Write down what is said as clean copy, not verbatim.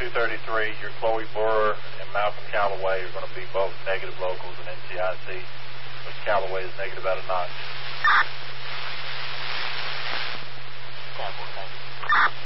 233, your Chloe Burr and Malcolm Calloway are going to be both negative locals in NCIC, but Calloway is negative out of 9.